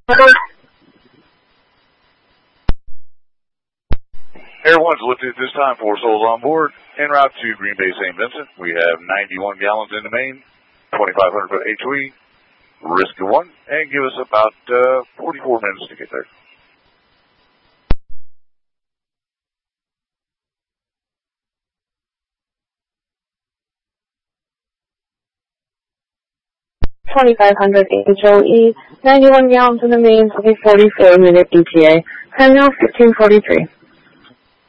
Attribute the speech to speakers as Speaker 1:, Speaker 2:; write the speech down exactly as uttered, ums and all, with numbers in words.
Speaker 1: Air One's lifted this time, four souls on board, en route to Green Bay Saint Vincent. We have ninety-one gallons in the main, twenty-five hundred foot H O E, risk of one, and give us about uh, forty-four minutes to get there.
Speaker 2: twenty-five hundred H O E, ninety-one gallons in the main, forty-four minute E T A, time now fifteen forty-three.